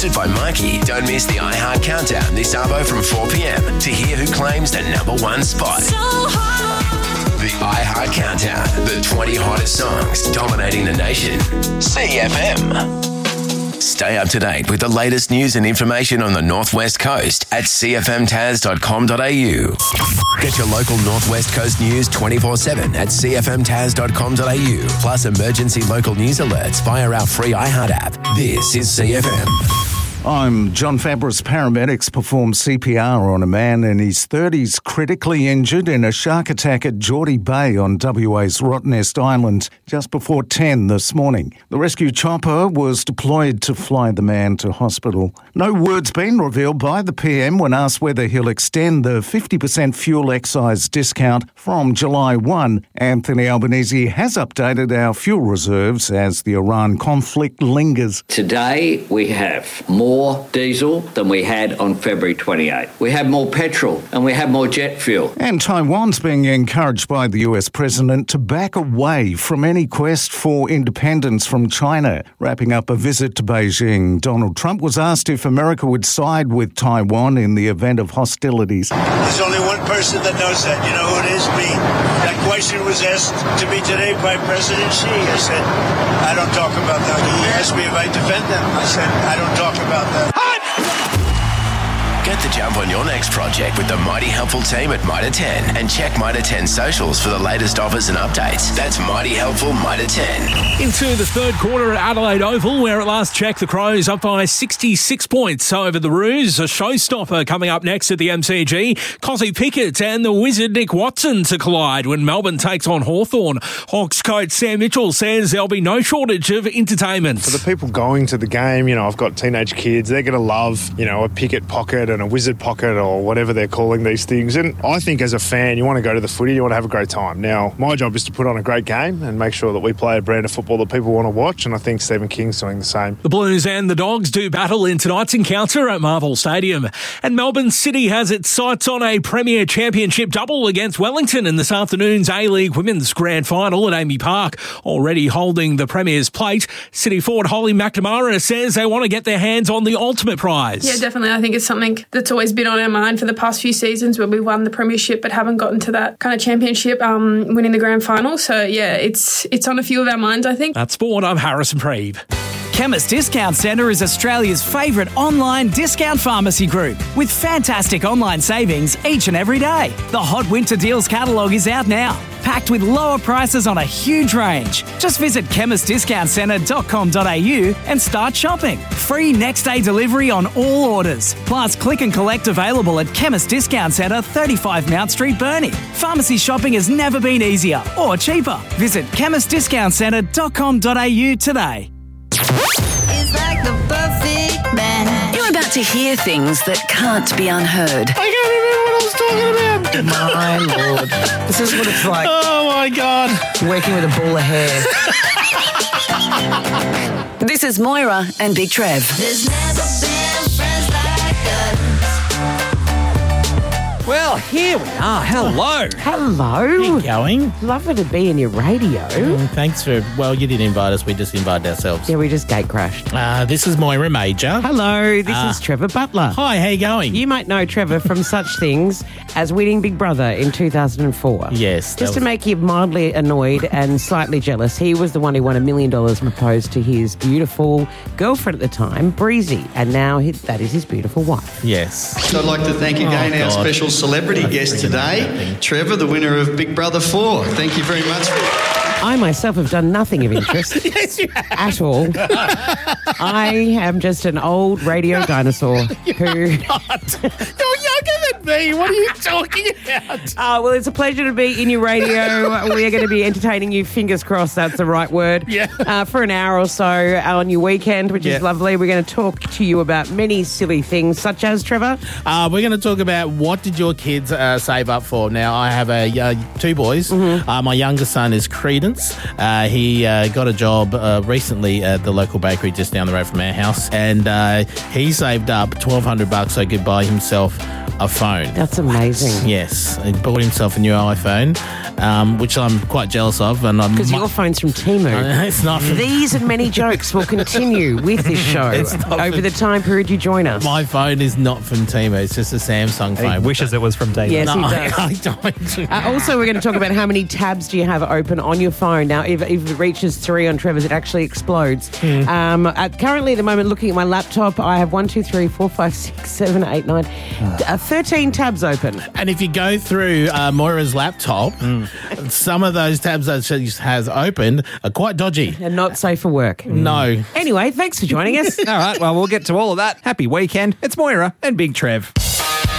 hosted by Mikey. Don't miss the iHeart Countdown this arvo from 4 p.m. to hear who claims the number one spot. The iHeart Countdown, the 20 hottest songs dominating the nation. CFM. Stay up to date with the latest news and information on the Northwest Coast at cfmtaz.com.au. Get your local Northwest Coast news 24/7 at cfmtaz.com.au. Plus emergency local news alerts via our free iHeart app. This is CFM. I'm John Fabris. Paramedics performed CPR on a man in his 30s critically injured in a shark attack at Geordie Bay on WA's Rottnest Island just before 10 this morning. The rescue chopper was deployed to fly the man to hospital. No word's been revealed by the PM when asked whether he'll extend the 50% fuel excise discount from July 1. Anthony Albanese has updated our fuel reserves as the Iran conflict lingers. Today we have more diesel than we had on February 28. We have more petrol and we have more jet fuel. And Taiwan's being encouraged by the US president to back away from any quest for independence from China. Wrapping up a visit to Beijing, Donald Trump was asked if America would side with Taiwan in the event of hostilities. There's only one person that knows that. You know who it is? Me. That question was asked to me today by President Xi. I said, I don't talk about that. He asked me if I defend them. I said, I don't talk about that. Get the jump on your next project with the Mighty Helpful team at Mitre 10 and check Mitre 10 socials for the latest offers and updates. That's Mighty Helpful Mitre 10. Into the third quarter at Adelaide Oval, where at last check the Crows up by 66 points over the Roos. A showstopper coming up next at the MCG. Cozzy Pickett and the Wizard Nick Watson to collide when Melbourne takes on Hawthorn. Hawks coach Sam Mitchell says there'll be no shortage of entertainment. For the people going to the game, I've got teenage kids, they're going to love, a Pickett pocket and a Wizard pocket or whatever they're calling these things. And I think as a fan, you want to go to the footy, you want to have a great time. Now, my job is to put on a great game and make sure that we play a brand of football that people want to watch, and I think Stephen King's doing the same. The Blues and the Dogs do battle in tonight's encounter at Marvel Stadium. And Melbourne City has its sights on a Premier Championship double against Wellington in this afternoon's A-League Women's Grand Final at Amy Park. Already holding the Premier's plate, City forward Holly McNamara says they want to get their hands on the ultimate prize. Yeah, definitely. I think it's something that's always been on our mind for the past few seasons where we've won the premiership but haven't gotten to that kind of championship, winning the grand final. So, yeah, it's on a few of our minds, I think. That's sport. I'm Harrison Preeb. Chemist Discount Centre is Australia's favourite online discount pharmacy group with fantastic online savings each and every day. The Hot Winter Deals catalogue is out now, packed with lower prices on a huge range. Just visit chemistdiscountcentre.com.au and start shopping. Free next day delivery on all orders. Plus click and collect available at Chemist Discount Centre, 35 Mount Street, Burnie. Pharmacy shopping has never been easier or cheaper. Visit chemistdiscountcentre.com.au today. It's like the perfect man. You're about to hear things that can't be unheard. I can't remember what I was talking about. My Lord. This is what it's like. Oh, my God. Working with a ball of hair. This is Moira and Big Trev. There's never been friends like us. Well, here we are. Hello. Hello. How you going? Lovely to be in your radio. Thanks for, you didn't invite us. We just invited ourselves. Yeah, we just gate crashed. This is Moira Major. Hello, this is Trevor Butler. Hi, how you going? You might know Trevor from such things as winning Big Brother in 2004. Yes. Just to make you mildly annoyed and slightly jealous, he was the one who won $1 million and proposed to his beautiful girlfriend at the time, Breezy, and now that is his beautiful wife. Yes. So I'd like to thank again our special celebrity guest today, Trevor, the winner of Big Brother 4. Thank you very much. I myself have done nothing of interest yes, you have. at all. I am just an old radio dinosaur who... You're younger than me. What are you talking about? Well, it's a pleasure to be in your radio. We are going to be entertaining you, fingers crossed that's the right word, for an hour or so on your weekend, which is lovely. We're going to talk to you about many silly things, such as, Trevor? We're going to talk about what did your kids save up for. Now, I have two boys. Mm-hmm. My youngest son is Credence. He got a job recently at the local bakery just down the road from our house, and he saved up $1,200 so he could buy himself a phone. That's amazing. Yes, he bought himself a new iPhone. which I'm quite jealous of. Because your phone's from Temu. It's not. These and many jokes will continue with this show over the time period you join us. My phone is not from Temu. It's just a Samsung phone. He wishes it was from Temu. Yes, No, he does. I don't. Also, we're going to talk about how many tabs do you have open on your phone. Now, if it reaches 3 on Trevor's, it actually explodes. Currently, at the moment, looking at my laptop, I have 1, 2, 3, 4, 5, 6, 7, 8, 9, 13 tabs open. And if you go through Moira's laptop, some of those tabs that she has opened are quite dodgy. And not safe for work. No. Anyway, thanks for joining us. All right, well, we'll get to all of that. Happy weekend. It's Moira and Big Trev.